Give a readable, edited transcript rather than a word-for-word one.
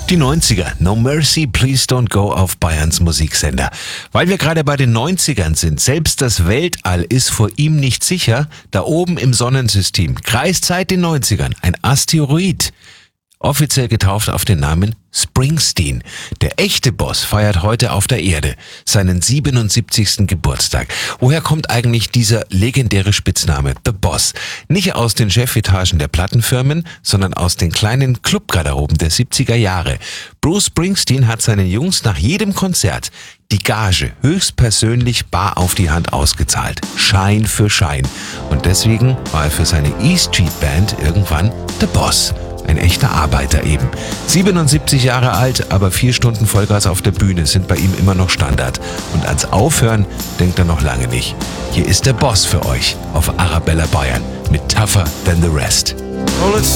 Die 90er, No Mercy, Please Don't Go auf Bayerns Musiksender. Weil wir gerade bei den 90ern sind, selbst das Weltall ist vor ihm nicht sicher. Da oben im Sonnensystem kreist seit den 90ern ein Asteroid. Offiziell getauft auf den Namen Springsteen. Der echte Boss feiert heute auf der Erde seinen 77. Geburtstag. Woher kommt eigentlich dieser legendäre Spitzname The Boss? Nicht aus den Chefetagen der Plattenfirmen, sondern aus den kleinen Clubgarderoben der 70er Jahre. Bruce Springsteen hat seinen Jungs nach jedem Konzert die Gage höchstpersönlich bar auf die Hand ausgezahlt. Schein für Schein. Und deswegen war er für seine E Street Band irgendwann The Boss. Ein echter Arbeiter eben. 77 Jahre alt, aber 4 Stunden Vollgas auf der Bühne sind bei ihm immer noch Standard. Und ans Aufhören denkt er noch lange nicht. Hier ist der Boss für euch auf Arabella Bayern mit Tougher Than the Rest. Well, it's